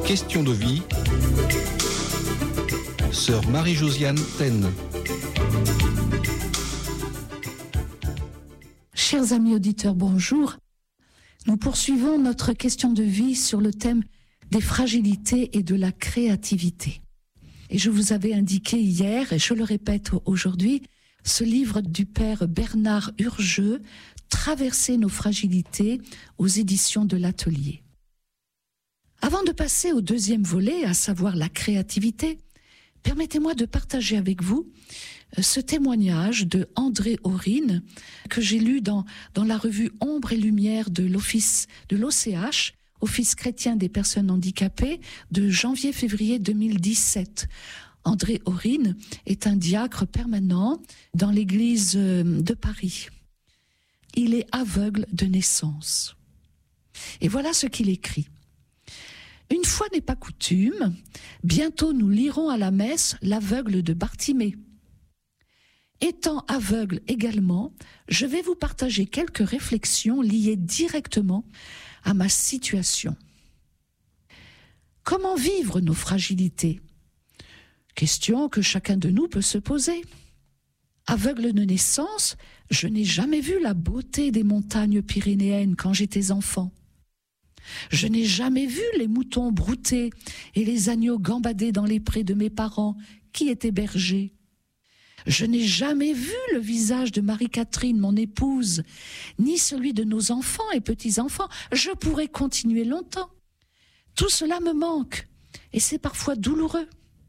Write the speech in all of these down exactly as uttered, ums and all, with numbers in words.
Question de vie. Sœur Marie-Josiane Taine. Chers amis auditeurs, bonjour. Nous poursuivons notre question de vie sur le thème des fragilités et de la créativité. Et je vous avais indiqué hier, et je le répète aujourd'hui, ce livre du père Bernard Urgeux, Traverser nos fragilités, aux éditions de l'Atelier. Avant de passer au deuxième volet, à savoir la créativité, permettez-moi de partager avec vous ce témoignage de André Aurine que j'ai lu dans, dans la revue Ombre et Lumière de l'Office de l'O C H, Office chrétien des personnes handicapées, de janvier-février deux mille dix-sept. André Aurine est un diacre permanent dans l'église de Paris. Il est aveugle de naissance. Et voilà ce qu'il écrit. Une fois n'est pas coutume, bientôt nous lirons à la messe l'aveugle de Bartimée. Étant aveugle également, je vais vous partager quelques réflexions liées directement à ma situation. Comment vivre nos fragilités ? Question que chacun de nous peut se poser. Aveugle de naissance, je n'ai jamais vu la beauté des montagnes pyrénéennes quand j'étais enfant. Je n'ai jamais vu les moutons brouter et les agneaux gambader dans les prés de mes parents, qui étaient bergers. Je n'ai jamais vu le visage de Marie-Catherine, mon épouse, ni celui de nos enfants et petits-enfants. Je pourrais continuer longtemps. Tout cela me manque, et c'est parfois douloureux.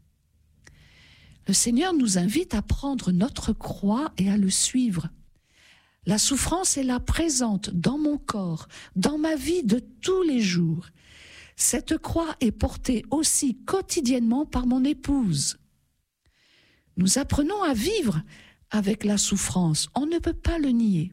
Le Seigneur nous invite à prendre notre croix et à le suivre. La souffrance est là présente dans mon corps, dans ma vie de tous les jours. Cette croix est portée aussi quotidiennement par mon épouse. Nous apprenons à vivre avec la souffrance, on ne peut pas le nier.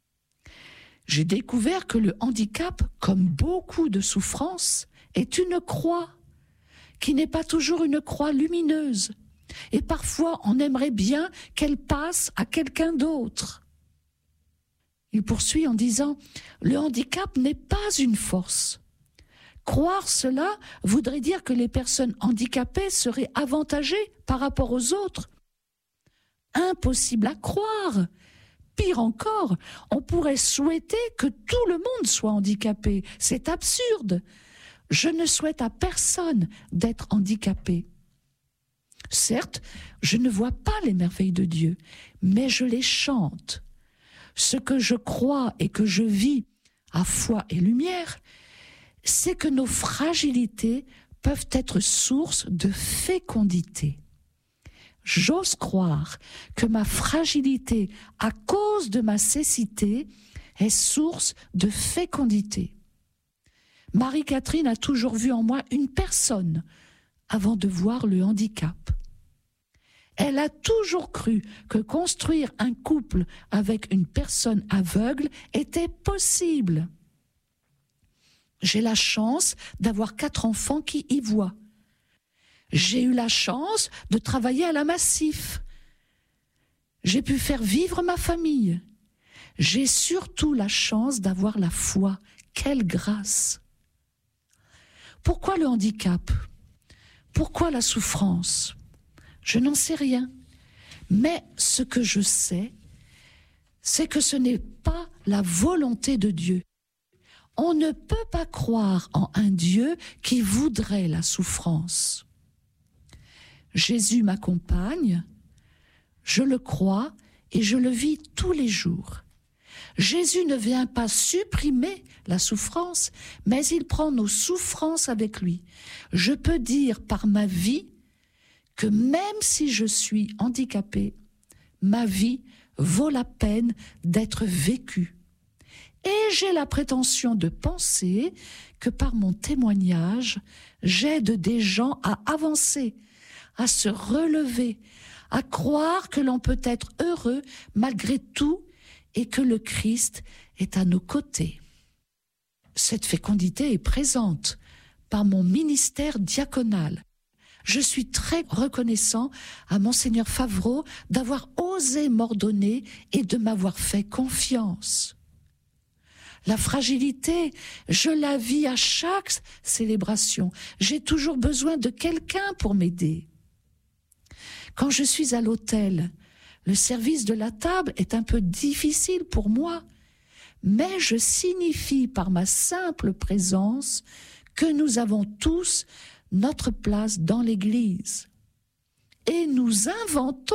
J'ai découvert que le handicap, comme beaucoup de souffrances, est une croix, qui n'est pas toujours une croix lumineuse. Et parfois, on aimerait bien qu'elle passe à quelqu'un d'autre. Il poursuit en disant « Le handicap n'est pas une force. Croire cela voudrait dire que les personnes handicapées seraient avantagées par rapport aux autres. Impossible à croire. Pire encore, on pourrait souhaiter que tout le monde soit handicapé. C'est absurde. Je ne souhaite à personne d'être handicapé. Certes, je ne vois pas les merveilles de Dieu, mais je les chante. Ce que je crois et que je vis à foi et lumière, c'est que nos fragilités peuvent être source de fécondité. J'ose croire que ma fragilité, à cause de ma cécité, est source de fécondité. Marie-Catherine a toujours vu en moi une personne avant de voir le handicap. Elle a toujours cru que construire un couple avec une personne aveugle était possible. J'ai la chance d'avoir quatre enfants qui y voient. J'ai eu la chance de travailler à la Massif. J'ai pu faire vivre ma famille. J'ai surtout la chance d'avoir la foi. Quelle grâce! Pourquoi le handicap? Pourquoi la souffrance? Je n'en sais rien. Mais ce que je sais, c'est que ce n'est pas la volonté de Dieu. On ne peut pas croire en un Dieu qui voudrait la souffrance. Jésus m'accompagne, je le crois et je le vis tous les jours. Jésus ne vient pas supprimer la souffrance, mais il prend nos souffrances avec lui. Je peux dire par ma vie que même si je suis handicapée, ma vie vaut la peine d'être vécue. Et j'ai la prétention de penser que par mon témoignage, j'aide des gens à avancer, à se relever, à croire que l'on peut être heureux malgré tout et que le Christ est à nos côtés. Cette fécondité est présente par mon ministère diaconal. Je suis très reconnaissant à Monseigneur Favreau d'avoir osé m'ordonner et de m'avoir fait confiance. La fragilité, je la vis à chaque célébration. J'ai toujours besoin de quelqu'un pour m'aider. Quand je suis à l'autel, le service de la table est un peu difficile pour moi, mais je signifie par ma simple présence que nous avons tous notre place dans l'Église. Et nous inventons.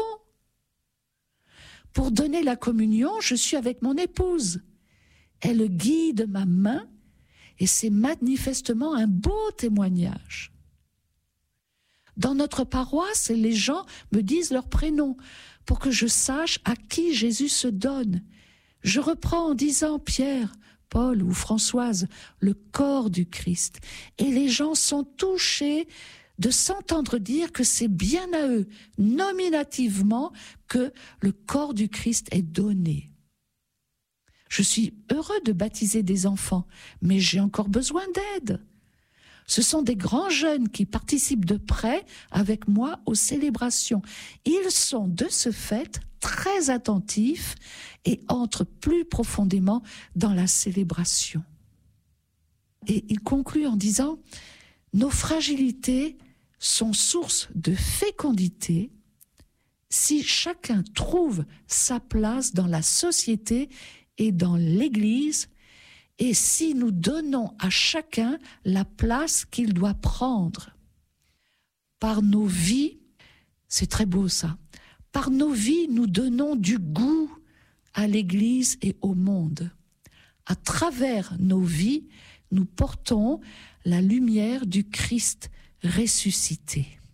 Pour donner la communion, je suis avec mon épouse. Elle guide ma main et c'est manifestement un beau témoignage. Dans notre paroisse, les gens me disent leur prénom pour que je sache à qui Jésus se donne. Je reprends en disant Pierre, Paul ou Françoise, le corps du Christ. Et les gens sont touchés de s'entendre dire que c'est bien à eux, nominativement, que le corps du Christ est donné. Je suis heureux de baptiser des enfants, mais j'ai encore besoin d'aide. Ce sont des grands jeunes qui participent de près avec moi aux célébrations. Ils sont de ce fait très attentifs et entrent plus profondément dans la célébration. Et il conclut en disant « Nos fragilités sont source de fécondité si chacun trouve sa place dans la société et dans l'Église, et si nous donnons à chacun la place qu'il doit prendre. Par nos vies, c'est très beau ça, par nos vies, nous donnons du goût à l'Église et au monde. À travers nos vies, nous portons la lumière du Christ ressuscité.